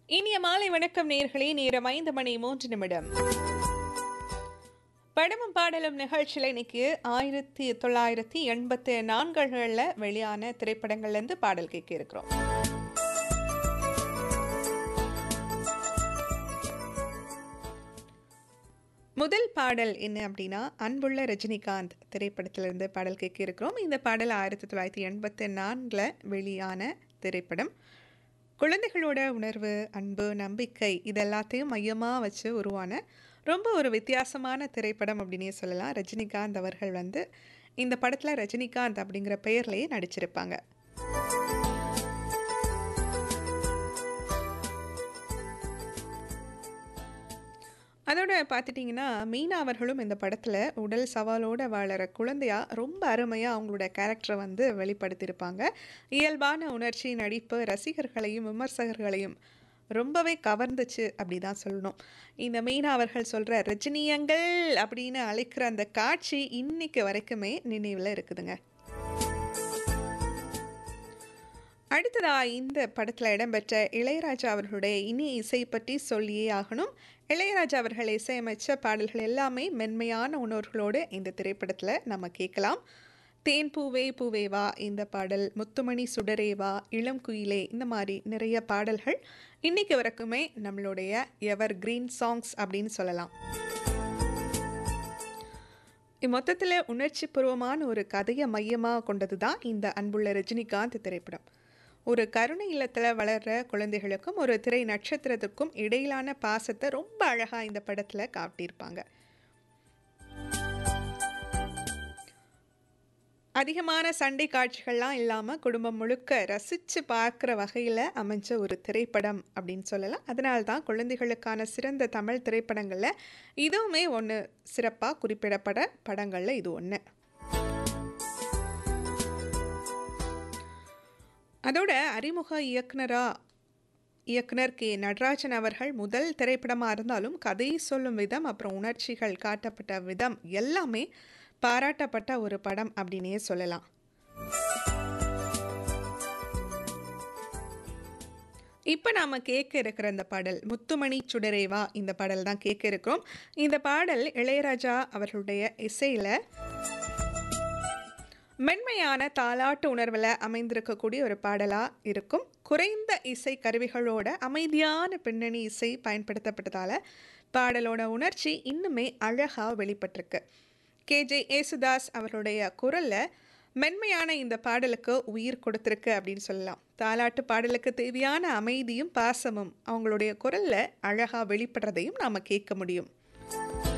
இனிய மாலை வணக்கம் நேயர்களே. நேரம் 5:03. படமும் பாடலும் நிகழ்ச்சியில் இன்னைக்கு 1984களில் வெளியான திரைப்படங்கள்லேருந்து பாடல் கேட்க இருக்கிறோம். முதல் பாடல் என்ன அப்படின்னா, அன்புள்ள ரஜினிகாந்த் திரைப்படத்திலிருந்து பாடல் கேட்க இருக்கிறோம். இந்த பாடல் 1984 வெளியான திரைப்படம். குழந்தைகளோட உணர்வு, அன்பு, நம்பிக்கை இதெல்லாத்தையும் மையமாக வச்சு உருவான ரொம்ப ஒரு வித்தியாசமான திரைப்படம் அப்படின்னே சொல்லலாம். ரஜினிகாந்த் அவர்கள் இந்த படத்தில் ரஜினிகாந்த் அப்படிங்கிற பெயர்லேயே நடிச்சிருப்பாங்க. அதோட பார்த்துட்டிங்கன்னா, மீனா அவர்களும் இந்த படத்தில் உடல் சவாலோடு வாழற குழந்தையா ரொம்ப அருமையாக அவங்களோட கேரக்டரை வெளிப்படுத்தியிருப்பாங்க. இயல்பான உணர்ச்சி, நடிப்பு ரசிகர்களையும் விமர்சகர்களையும் ரொம்பவே கவர்ந்துச்சு அப்படி தான் சொல்லணும். இந்த மீனா அவர்கள் சொல்கிற ரஜினியங்கள் அப்படின்னு அழைக்கிற அந்த காட்சி இன்னைக்கு வரைக்குமே நினைவில் இருக்குதுங்க. அடுத்ததா இந்த படத்தில் இடம்பெற்ற இளையராஜா அவர்களுடைய இனி இசை பற்றி சொல்லியே ஆகணும். இளையராஜா அவர்கள் இசையமைச்ச பாடல்கள் எல்லாமே மென்மையான உணர்வுகளோடு இந்த திரைப்படத்தில் நம்ம கேட்கலாம். தேன் பூவே பூவே வா இந்த பாடல், முத்துமணி சுடரேவா, இளம் குயிலே, இந்த மாதிரி நிறைய பாடல்கள் இன்னைக்கு வரைக்குமே நம்மளுடைய எவர் கிரீன் சாங்ஸ் அப்படின்னு சொல்லலாம். மொத்தத்தில் உணர்ச்சி பூர்வமான ஒரு கதையை மையமாக கொண்டது தான் இந்த அன்புள்ள ரஜினிகாந்த் திரைப்படம். ஒரு கருணை இல்லத்தில் வளர்கிற குழந்தைகளுக்கும் ஒரு திரை நட்சத்திரத்துக்கும் இடையிலான பாசத்தை ரொம்ப அழகாக இந்த படத்தில் காட்டியிருப்பாங்க. அதிகமான சண்டை காட்சிகள்லாம் இல்லாமல் குடும்பம் முழுக்க ரசித்து பார்க்குற வகையில் அமைஞ்ச ஒரு திரைப்படம் அப்படின்னு சொல்லலாம். அதனால தான் குழந்தைகளுக்கான சிறந்த தமிழ் திரைப்படங்களில் இதுவுமே ஒன்று சிறப்பாக குறிப்பிடப்பட படங்களில் இது ஒன்று. அதோட அறிமுக இயக்குனர் கே நடராஜன் அவர்கள் முதல் திரைப்படமாக இருந்தாலும் கதை சொல்லும் விதம், அப்புறம் உணர்ச்சிகள் காட்டப்பட்ட விதம் எல்லாமே பாராட்டப்பட்ட ஒரு படம் அப்படின்னே சொல்லலாம். இப்போ நாம் கேட்க இருக்கிற இந்த பாடல் முத்துமணி சுடரேவா இந்த பாடல் தான் கேட்க இருக்கிறோம். இந்த பாடல் இளையராஜா அவர்களுடைய இசையில் மென்மையான தாலாட்டு உணர்வில் அமைந்திருக்கக்கூடிய ஒரு பாடலாக இருக்கும். குறைந்த இசை கருவிகளோட அமைதியான பின்னணி இசை பயன்படுத்தப்பட்டதால் பாடலோட உணர்ச்சி இன்னுமே அழகாக வெளிப்பட்டிருக்கு. கேஜே யேசுதாஸ் அவர்களுடைய குரலில் மென்மையான இந்த பாடலுக்கு உயிர் கொடுத்துருக்கு அப்படின்னு சொல்லலாம். தாலாட்டு பாடலுக்கு தேவையான அமைதியும் பாசமும் அவங்களுடைய குரலில் அழகாக வெளிப்படுறதையும் நாம் கேட்க முடியும்.